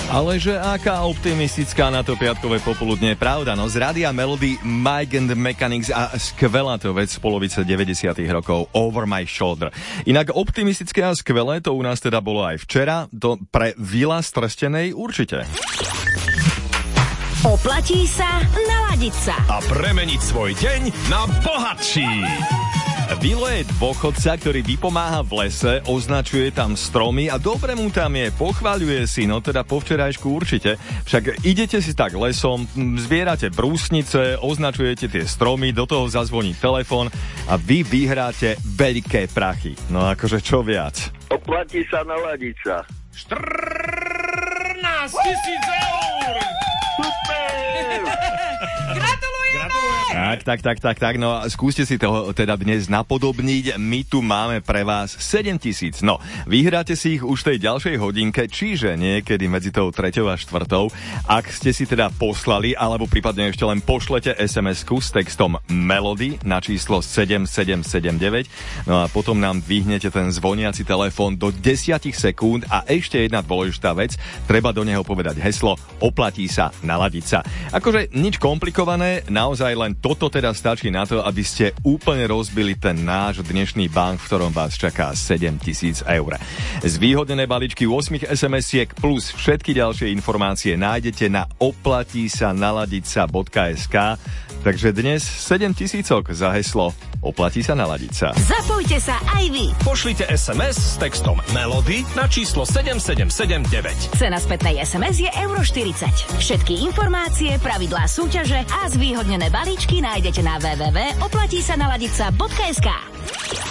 Ale že aká optimistická na to piatkové popoludne, pravda, no z Rádia Melody, Mike and the Mechanics a skvelá to vec z polovice 90. rokov, Over My Shoulder. Inak optimistické a skvelé to u nás teda bolo aj včera, to pre Vila z Trstenej určite. Oplatí sa naladiť sa a premeniť svoj deň na bohatší. Vilo je dôchodca, ktorý vypomáha v lese, označuje tam stromy a dobre mu tam je, pochvaľuje si, no teda po včerajšku určite. Však idete si tak lesom, zbierate brúsnice, označujete tie stromy, do toho zazvoní telefón a vy vyhráte veľké prachy. No akože čo viac? Oplatí sa naladiť sa. 14 000 eur! Super! Tak, no a skúste si to teda dnes napodobniť. My tu máme pre vás 7 000. No, vyhráte si ich už v tej ďalšej hodinke, čiže niekedy medzi tou 3. a 4. Ak ste si teda poslali, alebo prípadne ešte len pošlete SMS-ku s textom Melody na číslo 7779, no a potom nám dvihnete ten zvoniaci telefón do 10 sekúnd a ešte jedna dôležitá vec, treba do neho povedať heslo Oplatí sa naladiť sa. Akože nič komplikované, naozaj len toto teda stačí na to, aby ste úplne rozbili ten náš dnešný bank, v ktorom vás čaká 7 000 eur. Zvýhodnené balíčky 8 SMS-iek plus všetky ďalšie informácie nájdete na oplatísanaladiť.sk. Takže dnes 7 000 za heslo Oplatí sa naladiť sa. Zapojte sa aj vy. Pošlite SMS s textom Melody na číslo 7779. Cena spätnej SMS je €40. Všetky informácie, pravidlá súťaže a zvýhodnené balíčky nájdete na www.oplatísanaladiť.sk.